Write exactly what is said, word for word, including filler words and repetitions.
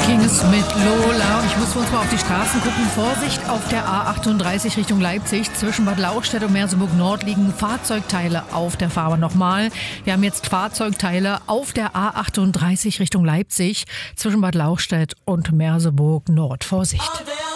Kings mit Lola. Und ich muss für uns mal auf die Straßen gucken. Vorsicht, auf der A achtunddreißig Richtung Leipzig. Zwischen Bad Lauchstädt und Merseburg Nord liegen Fahrzeugteile auf der Fahrbahn. Nochmal, wir haben jetzt Fahrzeugteile auf der A achtunddreißig Richtung Leipzig. Zwischen Bad Lauchstädt und Merseburg Nord. Vorsicht.